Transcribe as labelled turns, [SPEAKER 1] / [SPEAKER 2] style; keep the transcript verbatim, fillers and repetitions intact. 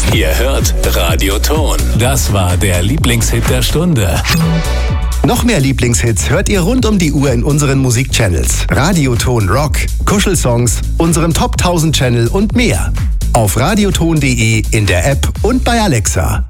[SPEAKER 1] Ihr hört Radioton. Das war der Lieblingshit der Stunde.
[SPEAKER 2] Noch mehr Lieblingshits hört ihr rund um die Uhr in unseren Musikchannels. Radioton Rock, Kuschelsongs, unserem Top tausend Channel und mehr. Auf radioton punkt de, in der App und bei Alexa.